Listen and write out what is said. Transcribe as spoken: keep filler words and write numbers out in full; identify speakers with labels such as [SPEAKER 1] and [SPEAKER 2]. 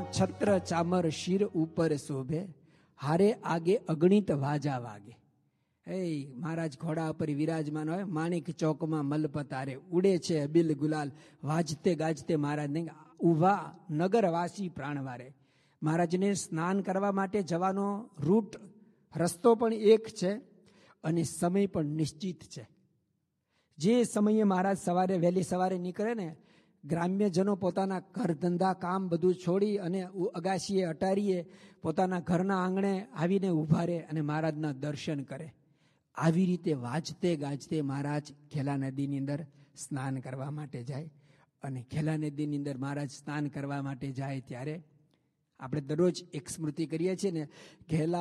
[SPEAKER 1] છત્ર ચામર શિર ઉપર શોભે, હારે આગે અગણિત વાજા વાગે. હે મહારાજ ઘોડા ઉપર વિરાજમાન હોય, માણિક ચોકમાં મલપતારે ઉડે છે અબિલ ગુલાલ, વાજતે ગાજતે મહારાજ ને ઉભા નગરવાસી પ્રાણવારે. મહારાજને સ્નાન કરવા માટે જવાનો રૂટ રસ્તો પણ એક છે અને સમય પણ નિશ્ચિત છે. જે સમયે મહારાજ સવારે વહેલી સવારે નીકળે ને, ગ્રામ્યજનો પોતાના ઘર ધંધા કામ બધું છોડી અને અગાશીએ અટારીએ પોતાના ઘરના આંગણે આવીને ઉભા રહે અને મહારાજના દર્શન કરે. આવી રીતે વાજતે ગાજતે મહારાજ ખેલા નદીની અંદર સ્નાન કરવા માટે જાય. અને ખેલા નદીની અંદર મહારાજ સ્નાન કરવા માટે જાય ત્યારે આપણે દરરોજ એક સ્મૃતિ કરીએ છીએ ને, ખેલા